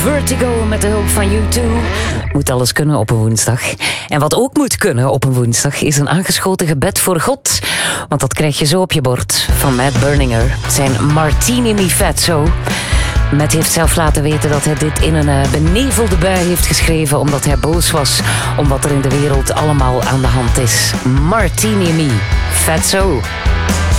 Vertigo met de hulp van U2. Moet alles kunnen op een woensdag. En wat ook moet kunnen op een woensdag is een aangeschoten gebed voor God. Want dat krijg je zo op je bord van Matt Berninger. Zijn Martini Mi Fatso. Matt heeft zelf laten weten dat hij dit in een benevelde bui heeft geschreven omdat hij boos was om wat er in de wereld allemaal aan de hand is. Martini Mi Fatso.